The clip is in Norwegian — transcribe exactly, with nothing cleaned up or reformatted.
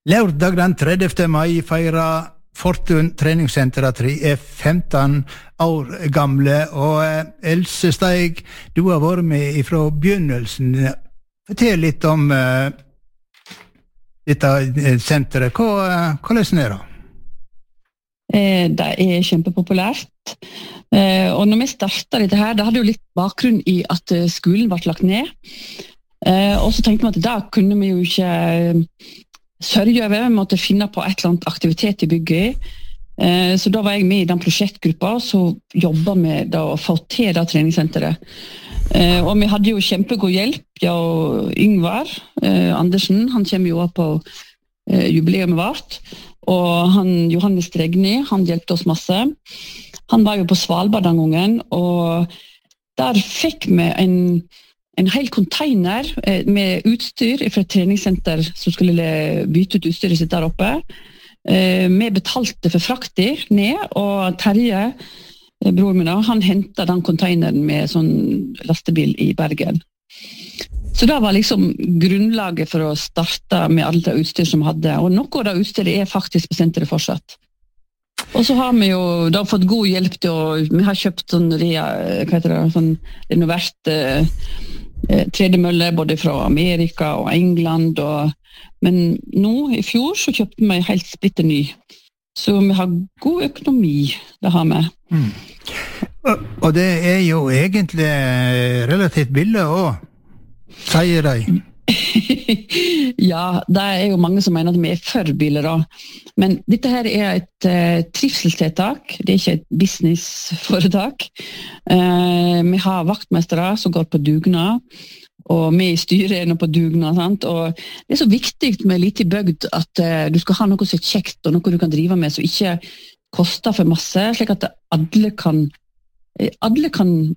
Lørdag den tredjevte mai feirer Fortun treningssenter at de er femten år gamle, og Else Steig, du har vært med fra begynnelsen. Fortell litt om uh, dette senteret. Hva, hvordan er det? Eh, det er kjempepopulært. Eh, og når vi startet dette her, det hadde jo litt bakgrunn i at skolen ble lagt ned. Eh, og så tenkte vi at da kunne vi jo ikke sørge over, vi måtte finne på et eller annet aktivitet i bygget. Eh, så da var jeg med i den prosjektgruppa, så jobbet vi da å få til det treningssenteret. Eh, og vi hadde jo kjempegod hjelp, ja, og Yngvar eh, Andersen, han kommer jo opp på eh, jubileet vårt, og han, Johannes Dregni, han hjelpte oss masse. Han var jo på Svalbard den gangen, og der fikk vi en en hel container med utstyr fra et treningssenter som skulle bytte ut utstyret sitt der oppe. Vi betalte for frakter ned, og Terje, bror min, han hentet den containeren med sånn lastebil i Bergen. Så det var liksom grunnlaget for å starte med alle det utstyr som vi hadde, og noe av det utstyret er faktisk på senteret fortsatt. Og så har vi jo da fått god hjelp til å, vi har kjøpt sånn, hva heter det, sånn renovert eh, tredemølle både fra Amerika og England, og, men nå i fjor så kjøpte vi helt splitter ny. Så vi har god økonomi, det har vi. Mm. Og, og det er jo egentlig relativt billig også, sier de. Ja, det er jo mange som mener at vi er for biler da. Men dette her er et uh, trivselstiltak, det er ikke et businessforetak. Uh, vi har vaktmestere som går på dugnad, og vi i styret er nå på dugnad, sant? Og det er så viktig med litt i bygd at uh, du skal ha noe som er kjekt, og noe du kan drive med som ikke koster for masse, slik at alle kan, alle kan